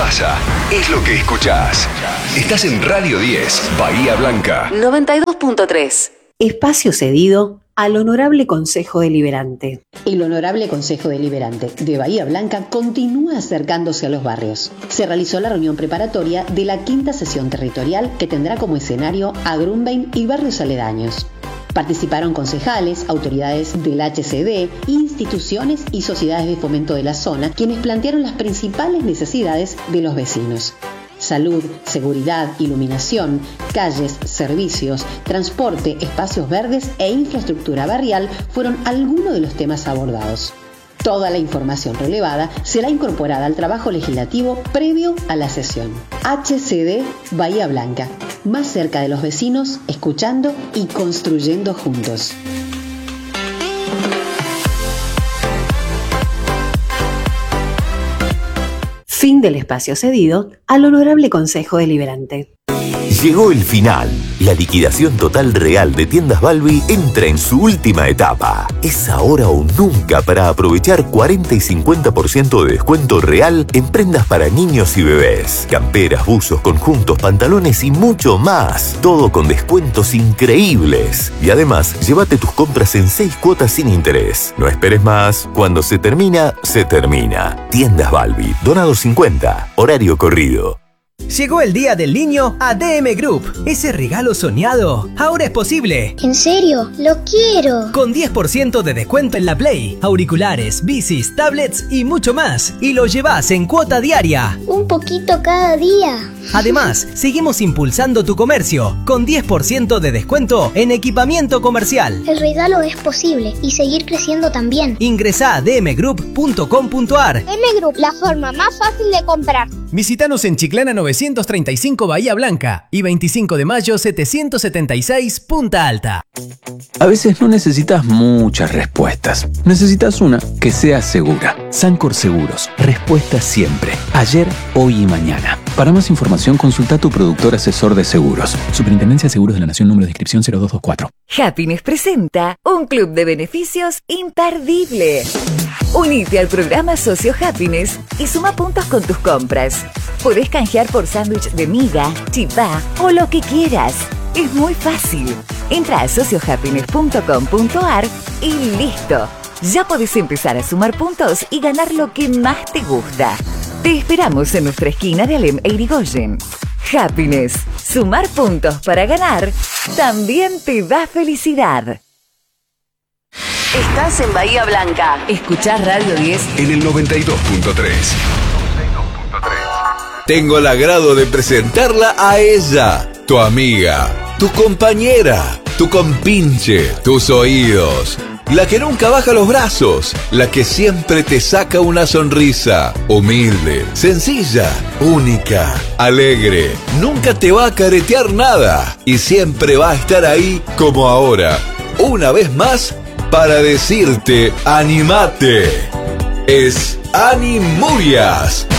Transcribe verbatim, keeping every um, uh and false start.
pasa, es lo que escuchás. Estás en Radio diez, Bahía Blanca. noventa y dos punto tres. Espacio cedido al Honorable Consejo Deliberante. El Honorable Consejo Deliberante de Bahía Blanca continúa acercándose a los barrios. Se realizó la reunión preparatoria de la quinta sesión territorial que tendrá como escenario a Grunbein y barrios aledaños. Participaron concejales, autoridades del H C D, instituciones y sociedades de fomento de la zona, quienes plantearon las principales necesidades de los vecinos. Salud, seguridad, iluminación, calles, servicios, transporte, espacios verdes e infraestructura barrial fueron algunos de los temas abordados. Toda la información relevada será incorporada al trabajo legislativo previo a la sesión. H C D Bahía Blanca, más cerca de los vecinos, escuchando y construyendo juntos. Fin del espacio cedido al Honorable Consejo Deliberante. Llegó el final. La liquidación total real de Tiendas Balbi entra en su última etapa. Es ahora o nunca para aprovechar cuarenta y cincuenta por ciento de descuento real en prendas para niños y bebés. Camperas, buzos, conjuntos, pantalones y mucho más. Todo con descuentos increíbles. Y además, llévate tus compras en seis cuotas sin interés. No esperes más. Cuando se termina, se termina. Tiendas Balbi. Donado cincuenta. Horario corrido. Llegó el Día del Niño a D M Group. Ese regalo soñado ahora es posible. ¿En serio? ¡Lo quiero! Con diez por ciento de descuento en la Play, auriculares, bicis, tablets y mucho más. Y lo llevas en cuota diaria. Un poquito cada día. Además, seguimos impulsando tu comercio con diez por ciento de descuento en equipamiento comercial. El regalo es posible y seguir creciendo también. Ingresá a d m group punto com punto a r. D M Group, la forma más fácil de comprar. Visítanos en Chiclana novecientos treinta y cinco Bahía Blanca y veinticinco de mayo setecientos setenta y seis Punta Alta. A veces no necesitas muchas respuestas. Necesitas una que sea segura. Sancor Seguros. Respuesta siempre. Ayer, hoy y mañana. Para más información, consulta a tu productor asesor de seguros. Superintendencia de Seguros de la Nación, número de inscripción cero dos dos cuatro. Happiness presenta un club de beneficios imperdible. Unite al programa Socio Happiness y suma puntos con tus compras. Podés canjear por sándwich de miga, chipá o lo que quieras. Es muy fácil. Entra a socio happiness punto com punto a r y listo. Ya podés empezar a sumar puntos y ganar lo que más te gusta. Te esperamos en nuestra esquina de Alem e Irigoyen. Happiness. Sumar puntos para ganar también te da felicidad. Estás en Bahía Blanca. Escuchás Radio diez en el noventa y dos punto tres. Tengo el agrado de presentarla a ella, tu amiga, tu compañera, tu compinche, tus oídos. La que nunca baja los brazos, la que siempre te saca una sonrisa. Humilde, sencilla, única, alegre. Nunca te va a caretear nada y siempre va a estar ahí como ahora. Una vez más, para decirte, ¡animate! Es Ani Murias.